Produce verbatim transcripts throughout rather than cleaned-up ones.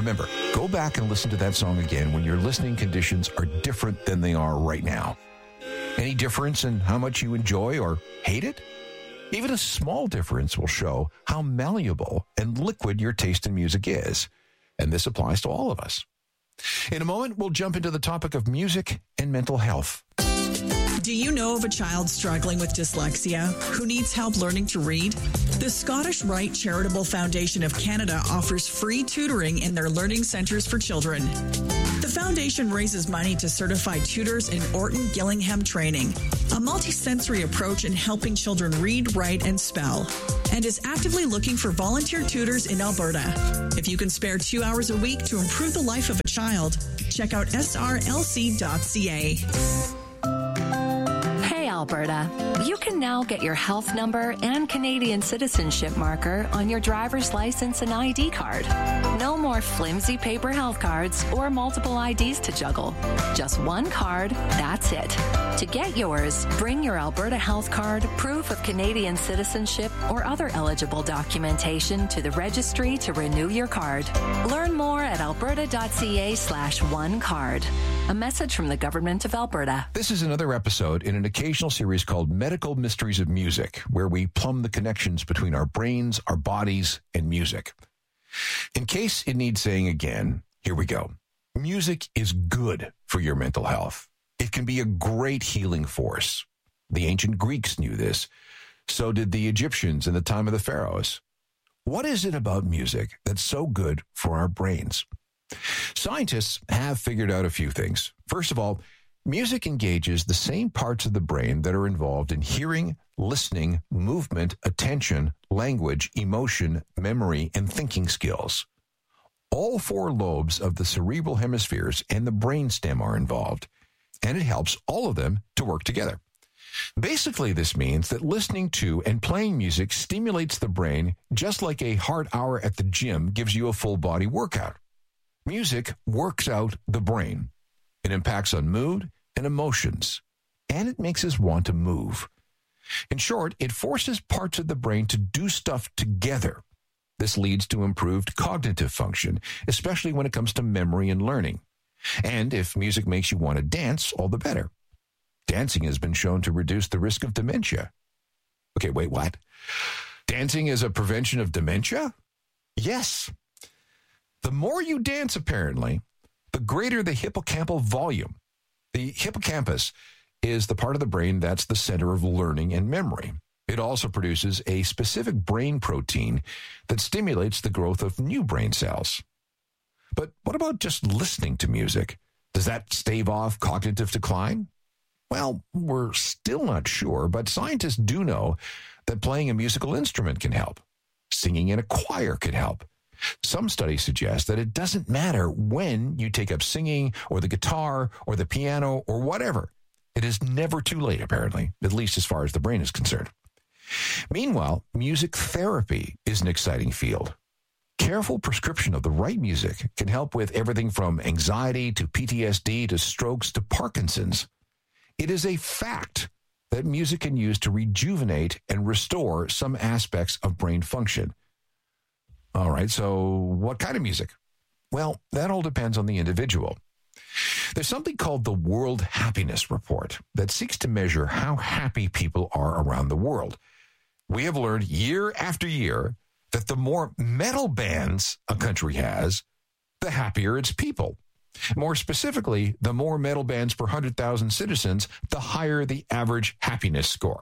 Remember, go back and listen to that song again when your listening conditions are different than they are right now. Any difference in how much you enjoy or hate it? Even a small difference will show how malleable and liquid your taste in music is. And this applies to all of us. In a moment, we'll jump into the topic of music and mental health. Do you know of a child struggling with dyslexia who needs help learning to read? The Scottish Rite Charitable Foundation of Canada offers free tutoring in their learning centres for children. The foundation raises money to certify tutors in Orton Gillingham training, a multisensory approach in helping children read, write, and spell, and is actively looking for volunteer tutors in Alberta. If you can spare two hours a week to improve the life of a child, check out S R L C dot C A. Alberta, you can now get your health number and Canadian citizenship marker on your driver's license and I D card. No more flimsy paper health cards or multiple I Ds to juggle. Just one card, that's it. To get yours, bring your Alberta health card, proof of Canadian citizenship, or other eligible documentation to the registry to renew your card. Learn more at alberta.ca slash one card. A message from the Government of Alberta. This is another episode in an occasional series called Medical Mysteries of Music, where we plumb the connections between our brains, our bodies, and music. In case it needs saying again, here we go. Music is good for your mental health. It can be a great healing force. The ancient Greeks knew this. So did the Egyptians in the time of the pharaohs. What is it about music that's so good for our brains? Scientists have figured out a few things. First of all, music engages the same parts of the brain that are involved in hearing, listening, movement, attention, language, emotion, memory, and thinking skills. All four lobes of the cerebral hemispheres and the brainstem are involved, and it helps all of them to work together. Basically, this means that listening to and playing music stimulates the brain just like a hard hour at the gym gives you a full body workout. Music works out the brain. It impacts on mood and emotions, and it makes us want to move. In short, it forces parts of the brain to do stuff together. This leads to improved cognitive function, especially when it comes to memory and learning. And if music makes you want to dance, all the better. Dancing has been shown to reduce the risk of dementia. Okay, wait, what? Dancing is a prevention of dementia? Yes. The more you dance, apparently, the greater the hippocampal volume. The hippocampus is the part of the brain that's the center of learning and memory. It also produces a specific brain protein that stimulates the growth of new brain cells. But what about just listening to music? Does that stave off cognitive decline? Well, we're still not sure, but scientists do know that playing a musical instrument can help. Singing in a choir can help. Some studies suggest that it doesn't matter when you take up singing or the guitar or the piano or whatever. It is never too late, apparently, at least as far as the brain is concerned. Meanwhile, music therapy is an exciting field. Careful prescription of the right music can help with everything from anxiety to P T S D to strokes to Parkinson's. It is a fact that music can use to rejuvenate and restore some aspects of brain function. All right, so what kind of music? Well, that all depends on the individual. There's something called the World Happiness Report that seeks to measure how happy people are around the world. We have learned year after year that the more metal bands a country has, the happier its people. More specifically, the more metal bands per one hundred thousand citizens, the higher the average happiness score.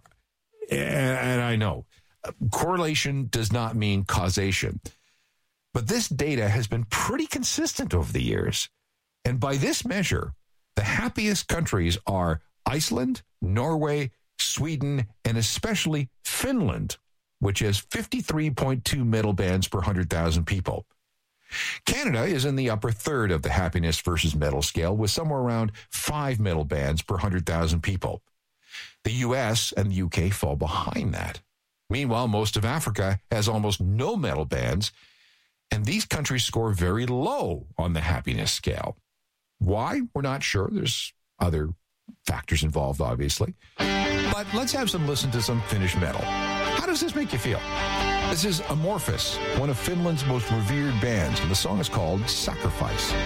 And I know, correlation does not mean causation. But this data has been pretty consistent over the years. And by this measure, the happiest countries are Iceland, Norway, Sweden, and especially Finland, which has fifty-three point two metal bands per one hundred thousand people. Canada is in the upper third of the happiness versus metal scale with somewhere around five metal bands per one hundred thousand people. The U S and the U K fall behind that. Meanwhile, most of Africa has almost no metal bands, and these countries score very low on the happiness scale. Why? We're not sure. There's other factors involved, obviously. But let's have some listen to some Finnish metal. How does this make you feel? This is Amorphous, one of Finland's most revered bands, and the song is called Sacrifice.